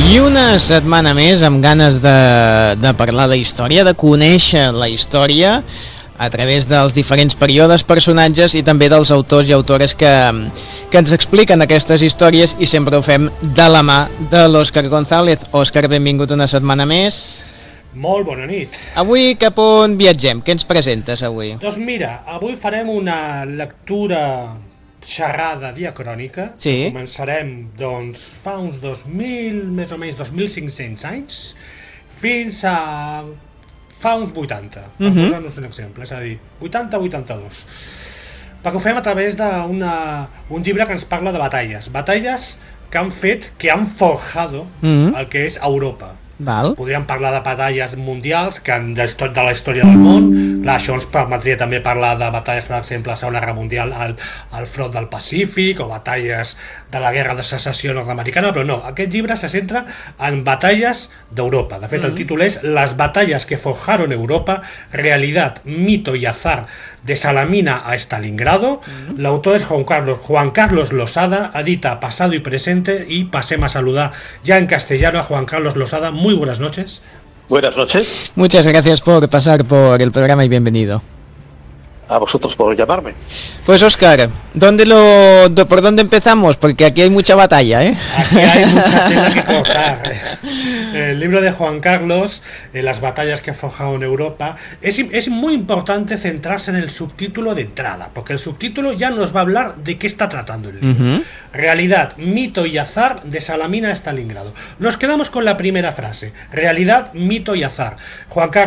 I una setmana més amb ganes de parlar de història, de conèixer la història a través dels diferents períodes, personatges i també dels autors i autores que ens expliquen aquestes històries, i sempre ho fem de la mà de l'Òscar González. Òscar, benvingut una setmana més. Molt bona nit. Avui cap on viatgem? Què ens presentes avui? Doncs mira, avui farem una lectura xerrada diacrònica. Sí. Començarem, doncs, fa uns 2.000, més o menys 2.500 anys, fins a fa uns 80, per posar-nos un exemple, és a dir, 80-82. Perquè ho fem a través d'un llibre que ens parla de batalles que han fet, que han forjado el que és Europa. Val. Podríem parlar de batalles mundials que de la història del món. Clar, això ens permetria també parlar de batalles, per exemple, a la Segona Guerra Mundial al front del Pacífic, o batalles de la Guerra de Secessió nord-americana, però no, aquest llibre se centra en batalles d'Europa. De fet, el títol és Las batallas que forjaron Europa, realidad, mito y azar de Salamina a Stalingrado. L'autor es Juan Carlos Losada, edita Pasado y Presente, y pasemos a saludar ya en castellano a Juan Carlos Losada. Muy buenas noches. Buenas noches. Muchas gracias por pasar por el programa y bienvenido. A vosotros por llamarme. Pues Óscar, ¿por dónde empezamos? Porque aquí hay mucha batalla, ¿eh? Aquí hay mucha tela que cortar. El libro de Juan Carlos, Las batallas que forjaron Europa, es muy importante centrarse en el subtítulo de entrada, porque el subtítulo ya nos va a hablar de qué está tratando el libro. Realidad, mito y azar de Salamina a Stalingrado. Nos quedamos con la primera frase. Realidad, mito y azar. Juan Carlos